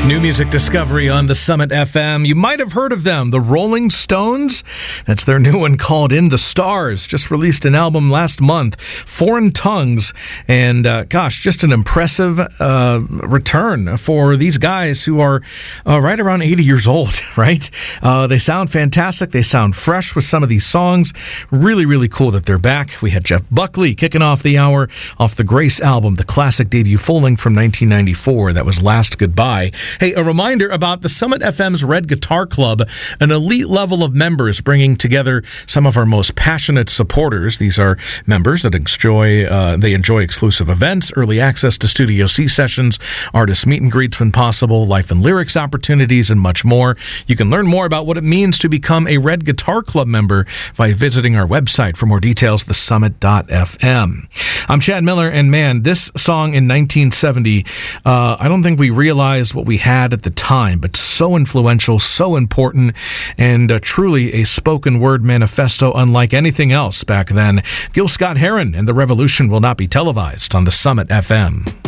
New music discovery on the Summit FM. You might have heard of them, the Rolling Stones. That's their new one called In the Stars. Just released an album last month, Foreign Tongues. And just an impressive return for these guys who are right around 80 years old, right? They sound fantastic. They sound fresh with some of these songs. Really, really cool that they're back. We had Jeff Buckley kicking off the hour off the Grace album, the classic debut full-length from 1994. That was Last Goodbye. Hey, a reminder about the Summit FM's Red Guitar Club, an elite level of members bringing together some of our most passionate supporters. These are members that enjoy exclusive events, early access to Studio C sessions, artist meet and greets when possible, life and lyrics opportunities, and much more. You can learn more about what it means to become a Red Guitar Club member by visiting our website. For more details, thesummit.fm. I'm Chad Miller, and man, this song in 1970, I don't think we realized what we had at the time, but so influential, so important, and truly a spoken word manifesto unlike anything else back then. Gil Scott-Heron and the Revolution will not be televised on the Summit FM.